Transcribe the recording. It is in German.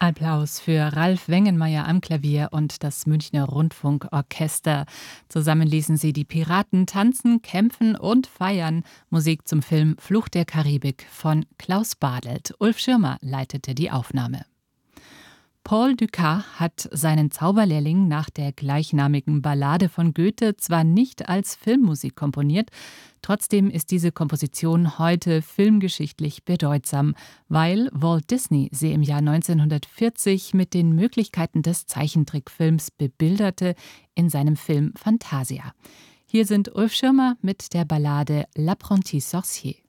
Applaus für Ralf Wengenmeier am Klavier und das Münchner Rundfunkorchester. Zusammen ließen sie die Piraten tanzen, kämpfen und feiern. Musik zum Film Fluch der Karibik von Klaus Badelt. Ulf Schirmer leitete die Aufnahme. Paul Dukas hat seinen Zauberlehrling nach der gleichnamigen Ballade von Goethe zwar nicht als Filmmusik komponiert, trotzdem ist diese Komposition heute filmgeschichtlich bedeutsam, weil Walt Disney sie im Jahr 1940 mit den Möglichkeiten des Zeichentrickfilms bebilderte in seinem Film Fantasia. Hier sind Ulf Schirmer mit der Ballade L'Apprenti Sorcier.